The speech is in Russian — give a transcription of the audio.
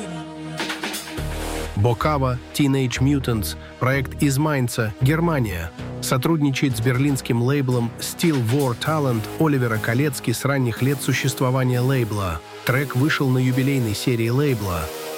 Бокава Teenage Mutants, проект из Майнца, Германия, сотрудничает с берлинским лейблом Steel War Talent Оливера Колецки с ранних лет существования лейбла. Трек вышел на юбилейной серии лейбла.